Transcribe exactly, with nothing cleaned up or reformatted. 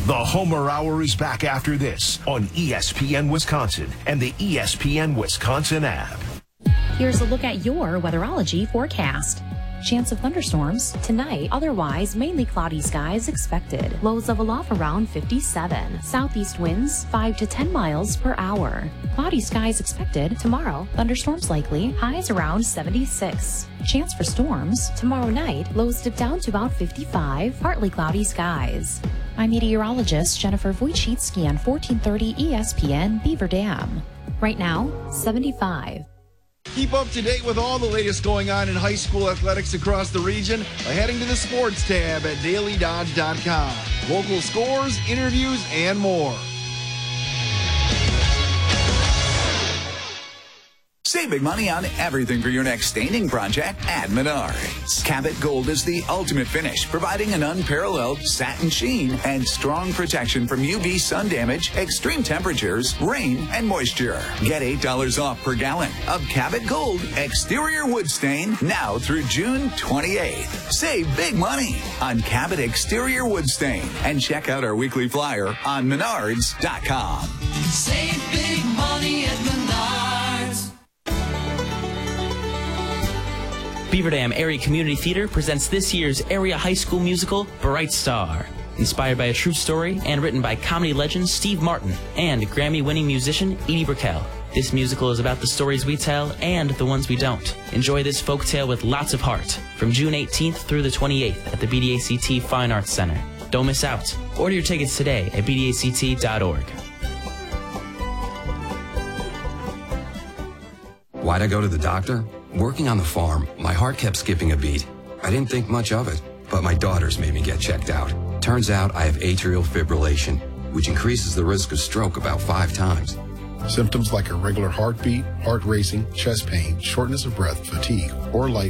The Homer Hour is back after this on E S P N Wisconsin and the E S P N Wisconsin app. Here's a look at your weatherology forecast. Chance of thunderstorms tonight, otherwise mainly cloudy skies expected. Lows level off around fifty-seven. Southeast winds five to ten miles per hour. Cloudy skies expected tomorrow. Thunderstorms likely. Highs around seventy-six. Chance for storms tomorrow night. Lows dip down to about fifty-five. Partly cloudy skies. I'm meteorologist Jennifer Wojcicki on fourteen thirty E S P N Beaver Dam. Right now, seventy-five. Keep up to date with all the latest going on in high school athletics across the region by heading to the sports tab at daily dodge dot com. Local scores, interviews, and more. Save big money on everything for your next staining project at Menards. Cabot Gold is the ultimate finish, providing an unparalleled satin sheen and strong protection from U V sun damage, extreme temperatures, rain, and moisture. Get eight dollars off per gallon of Cabot Gold exterior wood stain now through June twenty-eighth. Save big money on Cabot exterior wood stain and check out our weekly flyer on menards dot com. Save big money at Menards. Beaver Dam Area Community Theater presents this year's area high school musical, Bright Star. Inspired by a true story and written by comedy legend Steve Martin and Grammy-winning musician Edie Brickell. This musical is about the stories we tell and the ones we don't. Enjoy this folktale with lots of heart from June eighteenth through the twenty-eighth at the B D A C T Fine Arts Center. Don't miss out. Order your tickets today at b d a c t dot org. Why'd I go to the doctor? Working on the farm, my heart kept skipping a beat. I didn't think much of it, but my daughters made me get checked out. Turns out I have atrial fibrillation, which increases the risk of stroke about five times. Symptoms like irregular heartbeat, heart racing, chest pain, shortness of breath, fatigue, or light